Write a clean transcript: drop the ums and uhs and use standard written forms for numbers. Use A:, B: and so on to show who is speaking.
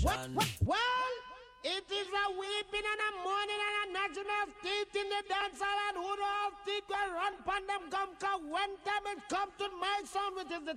A: What? Well, it is a weeping and a mourning and a gnashing of teeth in the dance hall, and who all think will run pon them come, cause when time it come to my sound, which is the